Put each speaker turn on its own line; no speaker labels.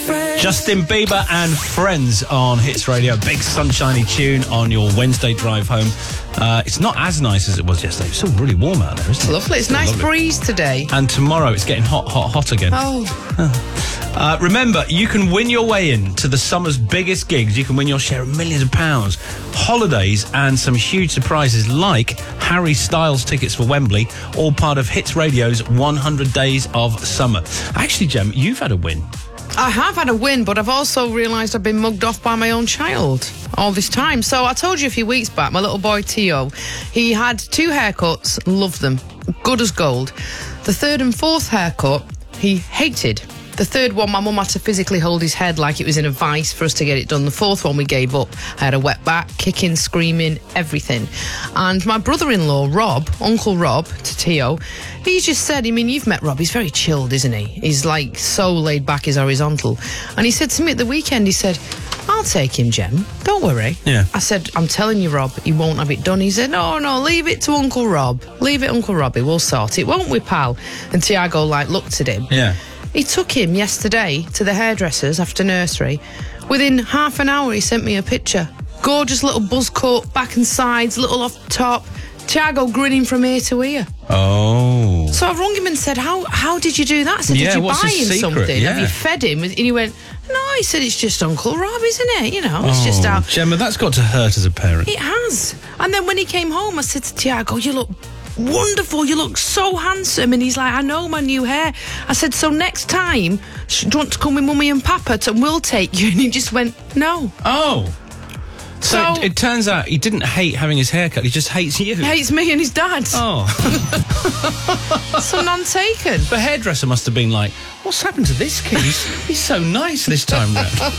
Justin Bieber and Friends on Hits Radio. Big sunshiny tune on your Wednesday drive home. It's not as nice as it was yesterday. It's still really warm out there, isn't it?
Lovely. It's a nice breeze today.
And tomorrow it's getting hot again. Remember, you can win your way in to the summer's biggest gigs. You can win your share of millions of pounds, holidays, and some huge surprises like Harry Styles tickets for Wembley, all part of Hits Radio's 100 Days of Summer. Actually, Jem, you've had a win.
I have had a win, but I've also realised I've been mugged off by my own child all this time. So I told you a few weeks back, my little boy Theo, he had 2 haircuts, loved them, good as gold. The 3rd and 4th haircut, he hated. The 3rd one, my mum had to physically hold his head like it was in a vice for us to get it done. The 4th one, we gave up. I had a wet back, kicking, screaming, everything. And my brother-in-law, Rob, Uncle Rob, to Theo, he just said, I mean, you've met Rob, he's very chilled, isn't he? He's like so laid back, he's horizontal. And he said to me at the weekend, he said, I'll take him, Jem, don't worry.
Yeah.
I said, I'm telling you, Rob, he won't have it done. He said, no, leave it to Uncle Rob. Leave it, Uncle Robbie, we'll sort it, won't we, pal? And Tiago, looked at him.
Yeah.
He took him yesterday to the hairdressers after nursery. Within half an hour, he sent me a picture. Gorgeous little buzz cut, back and sides, little off the top. Tiago grinning from ear to ear.
Oh.
So I rung him and said, how did you do that? I said, did you buy him something?
Yeah.
Have you fed him? And he went, no, he said, it's just Uncle Rob, isn't it? You know, it's just how...
Gemma, that's got to hurt as a parent.
It has. And then when he came home, I said to Tiago, you look wonderful, you look so handsome. And he's like, I know, my new hair. I said, so next time, do you want to come with Mummy and Papa and we'll take you? And he just went, no.
Oh. So it turns out he didn't hate having his hair cut, he just hates you.
He hates me and his dad.
Oh.
So none taken.
The hairdresser must have been like, what's happened to this kid? He's so nice this time round.